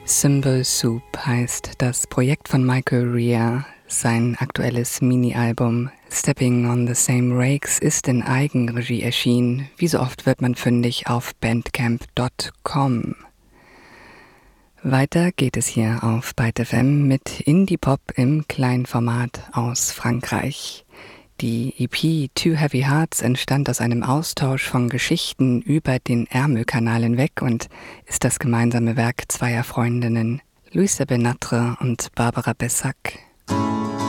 Symbol Soup heißt das Projekt von Michael Rea. Sein aktuelles Mini-Album Stepping on the Same Rakes ist in Eigenregie erschienen. Wie so oft wird man fündig auf bandcamp.com. Weiter geht es hier auf Byte FM mit Indie-Pop im Kleinformat aus Frankreich. Die EP Two Heavy Hearts entstand aus einem Austausch von Geschichten über den Ärmelkanal hinweg und ist das gemeinsame Werk zweier Freundinnen, Louise Benatre und Barbara Bessac.